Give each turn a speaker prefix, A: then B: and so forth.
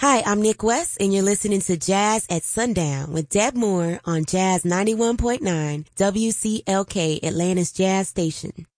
A: Hi, I'm Nick West, and you're listening to Jazz at Sundown with Deb Moore on Jazz 91.9 WCLK, Atlanta's Jazz Station.